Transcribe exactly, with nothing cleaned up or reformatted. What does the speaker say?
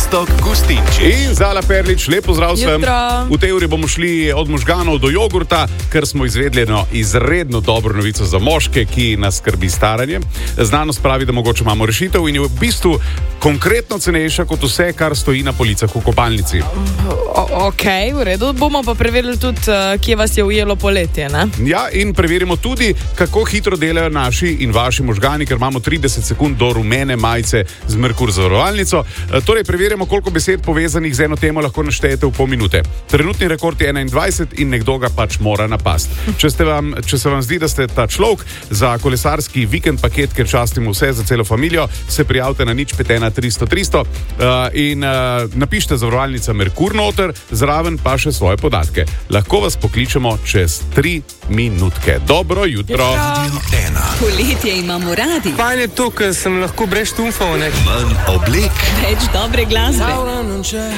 Iztok Gustinčič. In Zala Perlič, lepo zdrav vsem. V tej uri bomo šli od možganov do jogurta, ker smo izvedli eno izredno dobro novico za moške, ki nas skrbi staranje. Znanost pravi, da mogoče imamo rešitev in je v bistvu konkretno cenejša kot vse, kar stoji na policah v kopalnici. O, ok, v redu. Bomo pa preverili tudi, kje vas je ujelo poletje, ne? Ja, in preverimo tudi, kako hitro delajo naši in vaši možgani, ker imamo trideset sekund do rumene majice z Merkur zavarovalnico. Torej, preverimo, koliko besed povezanih z eno temo lahko naštejete v pol minute. Trenutni rekord je enaindvajset in nekdo ga pač mora napast. Če, ste vam, če se vam zdi, da ste ta človek za kolesarski vikend paket, ker častimo vse za celo familijo, se prijavite na nič pet ena tristo tristo uh, in uh, napišite zavarovalnica Merkur noter, zraven pa še svoje podatke. Lahko vas pokličemo čez tri minutke. Dobro jutro. Poletje imamo radi. Fajn je to, ker sem lahko brez štumfov, ne? Manj oblek. Več dobre glasbe.